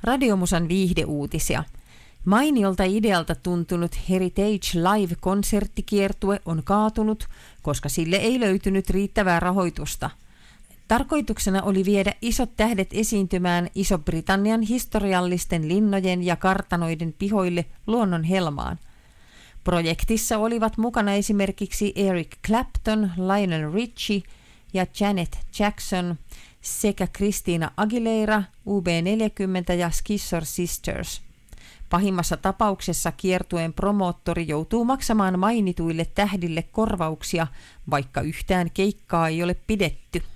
Radiomusan viihdeuutisia. Mainiolta idealta tuntunut Heritage Live-konserttikiertue on kaatunut, koska sille ei löytynyt riittävää rahoitusta. Tarkoituksena oli viedä isot tähdet esiintymään Iso-Britannian historiallisten linnojen ja kartanoiden pihoille luonnon helmaan. Projektissa olivat mukana esimerkiksi Eric Clapton, Lionel Richie ja Janet Jackson sekä Christina Aguilera, UB40 ja Scissor Sisters. Pahimmassa tapauksessa kiertueen promoottori joutuu maksamaan mainituille tähdille korvauksia, vaikka yhtään keikkaa ei ole pidetty.